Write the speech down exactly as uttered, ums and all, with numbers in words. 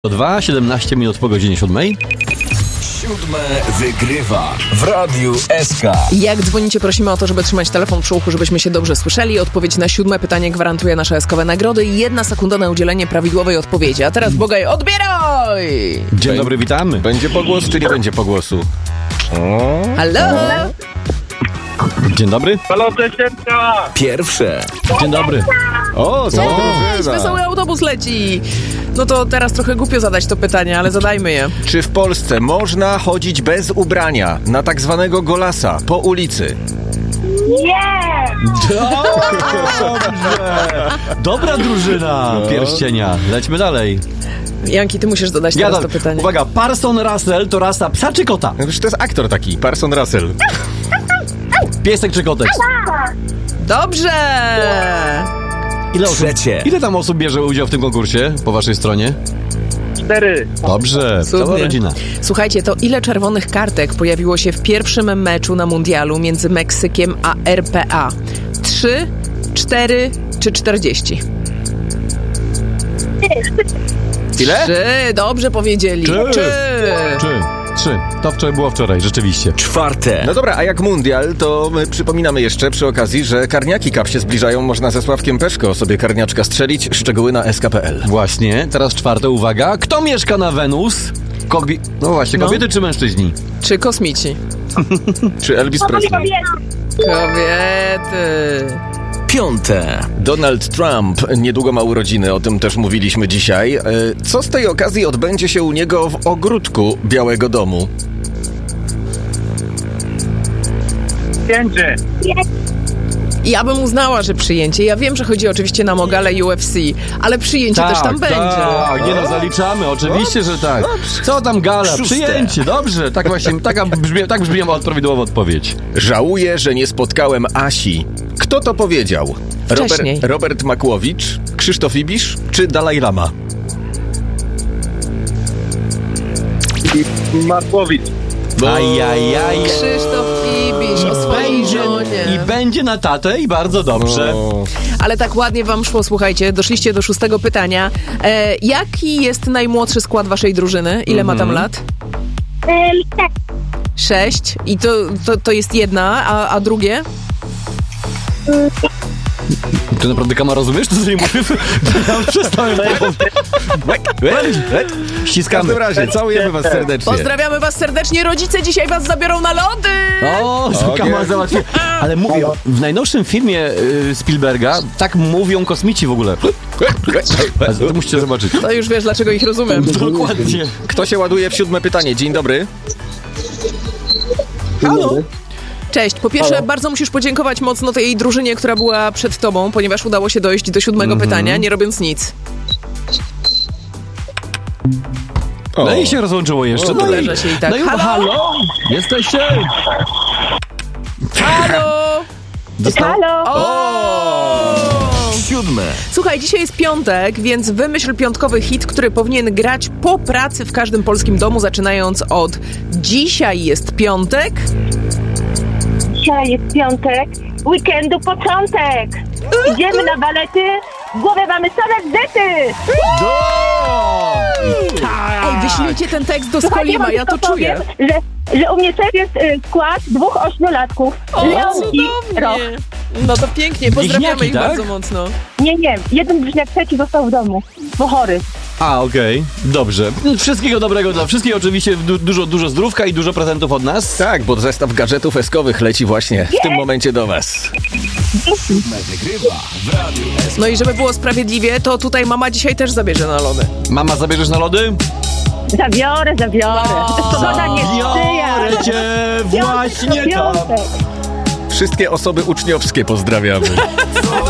dwa, siedemnaście minut po godzinie siódmej. Siódme wygrywa w Radiu S K. Jak dzwonicie, prosimy o to, żeby trzymać telefon przy uchu, żebyśmy się dobrze słyszeli. Odpowiedź na siódme pytanie gwarantuje nasze eskowe nagrody i jedna sekunda na udzielenie prawidłowej odpowiedzi. A teraz Bogaj, odbieraj! Dzień dobry, witamy. Będzie pogłos, czy nie będzie pogłosu? O. Halo? Dzień dobry. Halo, dziesiętka! Pierwsze. Dzień dobry. O, co Cześć, wesoły autobus leci! No to teraz trochę głupio zadać to pytanie, ale zadajmy je. Czy w Polsce można chodzić bez ubrania na tak zwanego golasa po ulicy? Dobrze. Dobra drużyna pierścienia. Lećmy dalej. Janki, ty musisz dodać Ja teraz dam. to pytanie. Uwaga, Parson Russell to rasa psa czy kota? No, to jest aktor taki, Parson Russell. Piesek czy kotek? Dobrze! Ile osób, Trzecie. ile tam osób bierze udział w tym konkursie po waszej stronie? Cztery. Dobrze, cała Cudnie. rodzina. Słuchajcie, to ile czerwonych kartek pojawiło się w pierwszym meczu na mundialu między Meksykiem a R P A? Trzy, cztery czy czterdzieści? Ile? Trzy, dobrze powiedzieli. Trzy. Trzy. Trzy. Trzy. To wczoraj było wczoraj, rzeczywiście. Czwarte. No dobra, a jak mundial, to my przypominamy jeszcze przy okazji, że karniaki Cup się zbliżają. Można ze Sławkiem Peszko sobie karniaczka strzelić. Szczegóły na s k kropka p l. Właśnie, teraz czwarte, uwaga. Kto mieszka na Wenus? Kobi... No właśnie, No. kobiety czy mężczyźni? Czy kosmici? Czy Elvis Presley? Kobiety. Piąte. Donald Trump niedługo ma urodziny, o tym też mówiliśmy dzisiaj. E, Co z tej okazji odbędzie się u niego w ogródku Białego Domu? Pięcie. Ja bym uznała, że przyjęcie. Ja wiem, że chodzi oczywiście na Mogale U F C, ale przyjęcie też tam będzie. Tak, nie no, zaliczamy, oczywiście, że tak. Co tam gala? Szóste. Przyjęcie, dobrze. Tak właśnie, taka brzmi, tak brzmi prawidłowa odpowiedź. Żałuję, że nie spotkałem Asi. Kto to powiedział? Wcześniej. Robert, Robert Makłowicz, Krzysztof Ibisz czy Dalaj Lama? Markowicz. Ajajaj. Krzysztof Ibisz o swojej żonie. I będzie na tatę i bardzo dobrze. O. Ale tak ładnie wam szło, słuchajcie, doszliście do szóstego pytania. E, jaki jest najmłodszy skład waszej drużyny? Ile ma tam lat? Sześć. I to, to, to jest jedna, a, a drugie? Ty naprawdę, Kama, rozumiesz, to co nie mówię? Ja przestałem. W Ściskamy. każdym razie, całujemy was serdecznie. Pozdrawiamy was serdecznie. Rodzice dzisiaj was zabiorą na lody! O, Okay. Kama załatwi. Ale mówię, w najnowszym filmie y, Spielberga tak mówią kosmici w ogóle. Ale to musicie zobaczyć. To już wiesz, dlaczego ich rozumiem. Dokładnie. Kto się ładuje w siódme pytanie? Dzień dobry. Halo? Cześć. Po pierwsze, bardzo musisz podziękować mocno tej drużynie, która była przed tobą, ponieważ udało się dojść do siódmego pytania, nie robiąc nic. O. No i się rozłączyło jeszcze. No i, Leżę się i tak. no i Halo? halo? Jesteście? Halo! Halo? O! Siódme. Słuchaj, dzisiaj jest piątek, więc wymyśl piątkowy hit, który powinien grać po pracy w każdym polskim domu, zaczynając od dzisiaj jest piątek. Dzisiaj jest piątek, weekendu początek. Idziemy na balety, w głowie mamy same zety. Ej, wyślijcie ten tekst do Słuchajcie, Skolima, wam ja to tylko czuję. powiem, że, że u mnie też jest y, skład dwóch ośmiolatków. O, Leon i Roch. cudownie. No to pięknie, pozdrawiamy Bliźniaki, ich tak? bardzo mocno. Nie, nie, jeden bliźniak trzeci został w domu, bo chory. A, okej. Dobrze. Wszystkiego dobrego dla wszystkich. Oczywiście du- dużo, dużo zdrówka i dużo prezentów od nas. Tak, bo zestaw gadżetów eskowych leci właśnie w tym momencie do was. Wygrywa w Radiu S K. No i żeby było sprawiedliwie, to tutaj mama dzisiaj też zabierze na lody. Mama, zabierzesz na lody? Zabiorę, zabiorę. Pogoda nie sprzyja. Biorę cię właśnie tam. Piątek. Wszystkie osoby uczniowskie pozdrawiamy.